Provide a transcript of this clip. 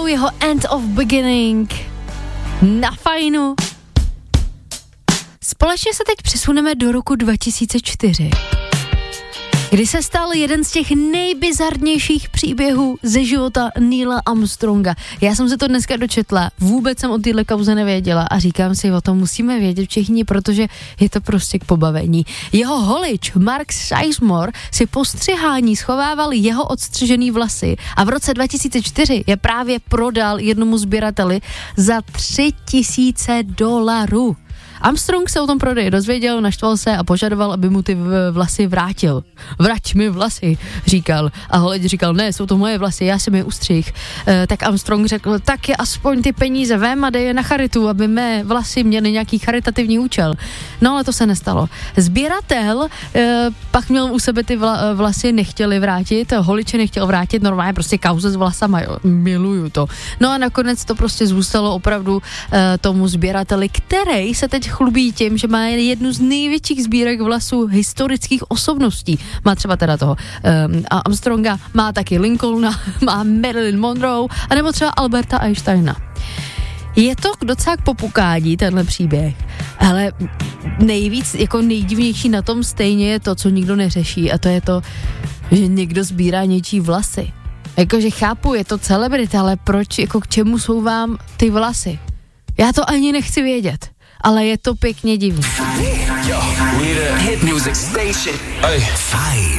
jeho End of Beginning na Fajnu. Společně se teď přesuneme do roku 2004, kdy se stal jeden z těch nejbizarnějších příběhů ze života Neila Armstronga. Já jsem se to dneska dočetla, vůbec jsem o téhle kauze nevěděla a říkám si, o tom musíme vědět všichni, protože je to prostě k pobavení. Jeho holič Mark Sizemore si po střihání schovával jeho odstřižený vlasy a v roce 2004 je právě prodal jednomu sběrateli za $3,000. Armstrong se o tom prodeji dozvěděl, naštval se a požadoval, aby mu ty vlasy vrátil. Vrať mi vlasy, říkal. A holič říkal, ne, jsou to moje vlasy, já jsem je ustřih. Tak Armstrong řekl, tak je aspoň ty peníze vem a dej je na charitu, aby mé vlasy měly nějaký charitativní účel. No ale to se nestalo. Sběratel pak měl u sebe ty vlasy, nechtěli vrátit, holiče nechtěl vrátit, normálně prostě kauze s vlasama, jo, miluju to. No a nakonec to prostě zůstalo opravdu tomu sběrateli, který se teď chlubí tím, že má jednu z největších sbírek vlasů historických osobností. Má třeba teda toho Armstronga, má taky Lincolna, má Marilyn Monroe, anebo třeba Alberta Einsteina. Je to docela k popukání, tenhle příběh, ale nejvíc, jako nejdivnější na tom stejně je to, co nikdo neřeší, a to je to, že někdo sbírá něčí vlasy. Jakože chápu, je to celebrita, ale proč, jako k čemu jsou vám ty vlasy? Já to ani nechci vědět, ale je to pěkně divný. Yo, we the hit music station. Hey. Fajn.